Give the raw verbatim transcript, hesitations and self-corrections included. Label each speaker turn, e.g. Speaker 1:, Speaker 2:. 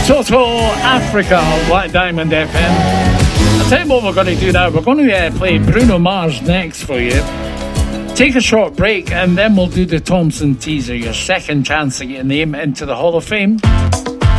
Speaker 1: Toto Africa, Black Diamond F M. I'll tell you what we're going to do now. We're going to uh, play Bruno Mars next for you. Take a short break and then we'll do the Thompson teaser, your second chance to get your name into the Hall of Fame.